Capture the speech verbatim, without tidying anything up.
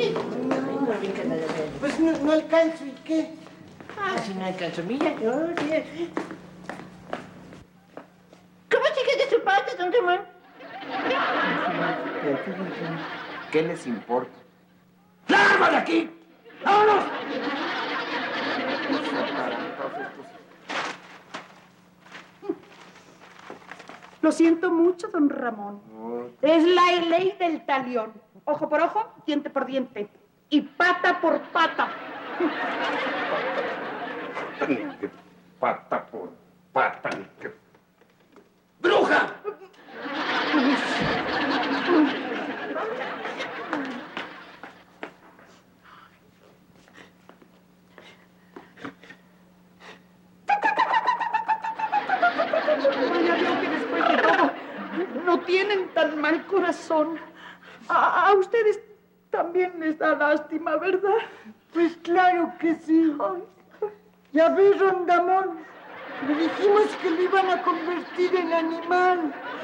Pues no, no alcanzo, ¿y qué? Ah, si no alcanzo, mira, yo, mira. ¿Cómo sigue de su parte, don Ramón? ¿Qué les importa? ¡Larga de aquí! ¡Vámonos! Lo siento mucho, don Ramón. Es la ley del talión. Ojo por ojo, diente por diente. Y pata por pata. Ni que pata por pata, ni que... ¡Bruja! Ya veo que después de todo no tienen tan mal corazón. A, a ustedes también les da lástima, ¿verdad? Pues claro que sí. Ya ves, Rondamón, le dijimos que lo iban a convertir en animal